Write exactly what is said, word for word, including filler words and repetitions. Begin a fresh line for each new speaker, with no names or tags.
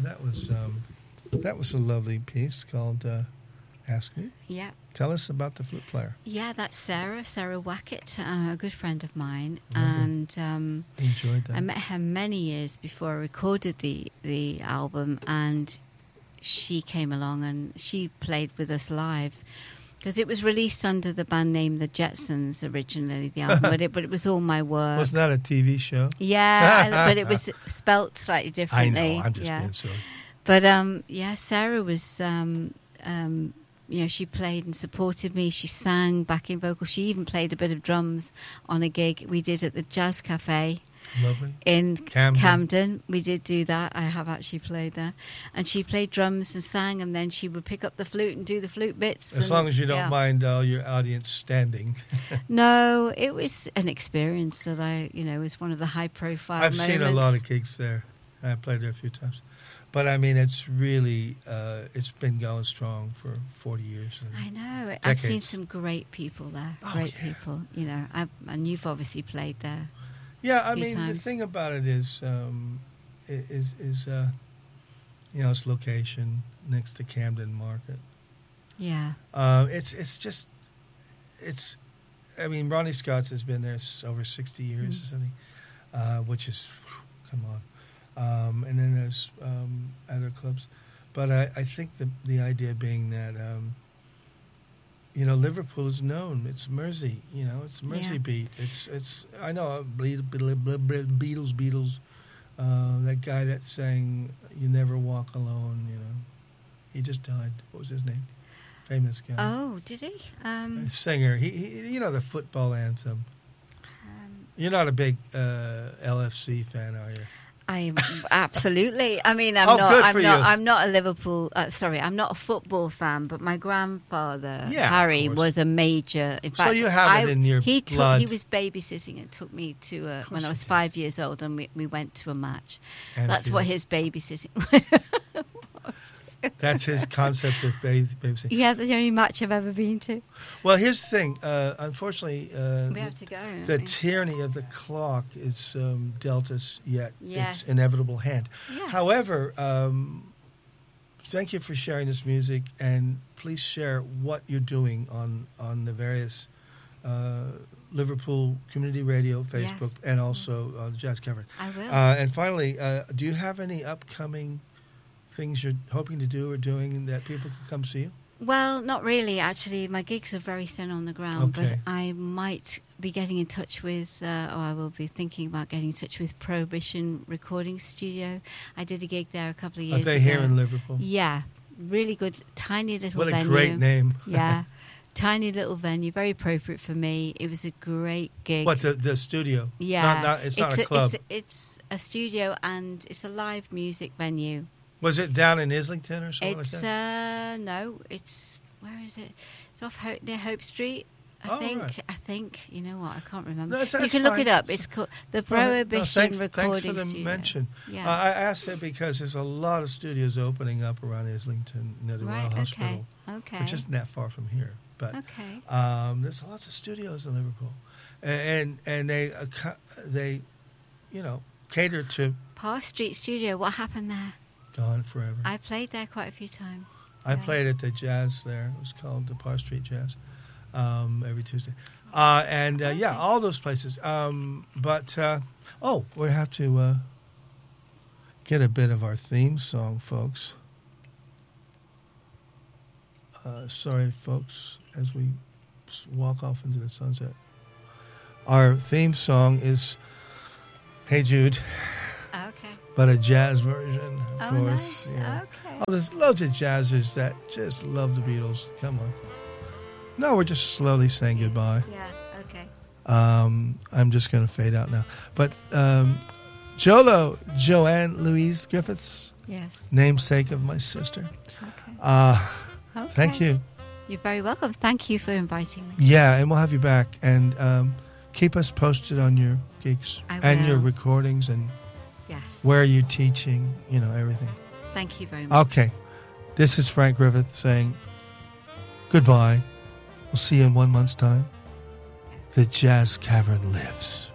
that was um, that was a lovely piece called uh, "Ask Me."
Yeah.
Tell us about the flute player.
Yeah, that's Sarah, Sarah Wackett, uh, a good friend of mine,
Lovely.
and um,
Enjoyed that.
I met her many years before I recorded the the album, and she came along and she played with us live. Because it was released under the band name The Jetsons originally, the album, but, it, but it was all my work.
Wasn't that a T V show?
Yeah, but it was spelt slightly differently.
I know, I'm just
yeah.
being silly.
But um, yeah, Sarah was, um, um, you know, she played and supported me. She sang backing vocals. She even played a bit of drums on a gig we did at the Jazz Cafe.
Lovely.
In
Camden.
Camden. We did do that. I have actually played there. And she played drums and sang, and then she would pick up the flute and do the flute bits.
As
and,
long as you don't
yeah.
mind uh, your audience standing.
No, it was an experience that I, you know, was one of the high-profile
I've
moments.
seen a lot of gigs there. I played there a few times. But, I mean, it's really, uh, it's been going strong for forty years.
I know.
Decades.
I've seen some great people there.
Oh,
great
yeah.
people, you know. I've, and you've obviously played there.
Yeah, I
few
mean,
times.
the thing about it is, um, i- is, is uh, you know, its location next to Camden Market.
Yeah.
Uh, it's it's just, it's, I mean, Ronnie Scott's has been there s- over sixty years
Mm.
or something, uh, which is, whew, come on. Um, and then there's um, other clubs. But I, I think the the idea being that, um, you know, Liverpool is known. It's Mersey, you know, it's Mersey
Yeah.
beat. It's, it's I know, uh, Ble- Ble- Ble- Ble- Beatles, Beatles, uh, that guy that sang You Never Walk Alone, you know. He just died. What was his name? Famous guy.
Oh, did he? Um,
Singer. He, he, you know, the football anthem.
um,
You're not a big uh, L F C fan, are you?
I absolutely. I mean, I'm
Oh,
not.
good
I'm
for
not.
you.
I'm not a Liverpool. Uh, sorry, I'm not a football fan. But my grandfather
Yeah, of
Harry
course.
was a major. In
So
fact,
you have it
I-
in your
he took,
blood.
He was babysitting and took me to a, when
course
I
he
was
did.
five years old, and we, we went to a match.
And
That's
you-
what his babysitting was.
That's his concept of baby babysitting.
Yeah, that's the only match I've ever been to.
Well, here's the thing. Uh, unfortunately, uh,
We have to go. don't
the
we?
tyranny of the clock is um, dealt us yet
Yes.
its inevitable hand.
Yeah.
However, um, thank you for sharing this music, and please share what you're doing on on the various uh, Liverpool Community Radio, Facebook,
Yes.
and also uh, Jazz Cavern.
I will.
Uh, and finally, uh, do you have any upcoming things you're hoping to do or doing that people can come see you?
Well, not really, actually. My gigs are very thin on the ground,
Okay.
but I might be getting in touch with, uh, or I will be thinking about getting in touch with Prohibition Recording Studio. I did a gig there a couple of years
Are they
ago.
here in Liverpool?
Yeah, really good, tiny little
What a
venue.
great name.
Yeah, tiny little venue, very appropriate for me. It was a great gig.
What, the, the studio?
Yeah.
Not, not, it's, not a club.
It's, it's a studio, and it's a live music venue.
Was it down in Islington or something
It's
like that?
uh no, it's where is it? It's off Hope, near Hope Street, I
Oh,
think.
right.
I think you know what? I can't remember.
No, that's-
you
that's
can look
fine.
it up. It's called the
No,
Prohibition
thanks,
Recording
thanks for the
Studio.
mention.
Yeah.
Uh, I asked that because there's a lot of studios opening up around Islington near the
right.
Royal
Okay.
Hospital,
Okay.
which isn't that far from here. But
okay.
um, there's lots of studios in Liverpool, and and, and they uh, they, you know, cater to
Parr Street Studio. What happened there?
Gone Forever.
I played there quite a few times.
I
Yeah.
played at the Jazz there. It was called the Parr Street Jazz um, every Tuesday. Uh, and, uh, yeah, all those places. Um, but, uh, oh, we have to uh, get a bit of our theme song, folks. Uh, sorry, folks, as we s- walk off into the sunset. Our theme song is Hey Jude,
Okay.
but a jazz version, of
Oh,
course.
nice.
you know.
Okay.
Oh, there's loads of jazzers that just love the Beatles. Come on. No, we're just slowly saying goodbye.
Yeah. Okay.
Um, I'm just going to fade out now. But um, Jolo, Joanne Louise Griffiths,
Yes.
namesake of my sister.
Okay.
Uh,
Okay.
Thank you.
You're very welcome. Thank you for inviting me.
Yeah, and we'll have you back. And um, keep us posted on your gigs
I
and your
will.
recordings and
Yes.
where you're teaching, you know, everything.
Thank you very much.
Okay. This is Frank Griffith saying goodbye. We'll see you in one month's time. The Jazz Cavern lives.